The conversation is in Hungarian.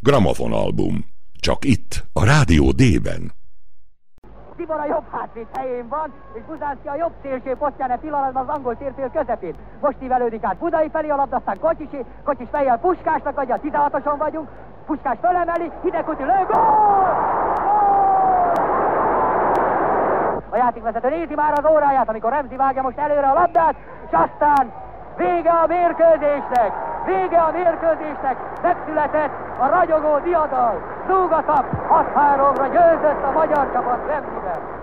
Gramofonalbum. Csak itt, a Rádió D-ben. Tibor a jobb hátvéd helyén van, és Buzánszky a jobb szélső posztján egy pillanatban az angol térfél közepén. Most ívelődik át Budai felé a labda, aztán Kocsis fejjel Puskásnak adja, 16-oson vagyunk, Puskás fölemeli, Hidegkuti lő, gól! A játékvezető nézi már az óráját, amikor Remzi vágja most előre a labdát, és aztán vége a mérkőzésnek! Vége a mérkőzésnek! Megszületett a ragyogó diadal! Zúgatap! 6-3-ra győzött a magyar csapat Remziben!